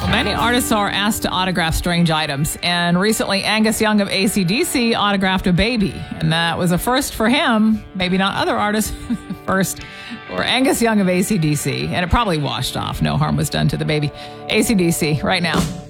Many artists are asked to autograph strange items, and recently Angus Young of AC/DC autographed a baby, and that was a first for him. Maybe not other artists. First for Angus Young of AC/DC, and it probably washed off. No harm was done to the baby. AC/DC right now.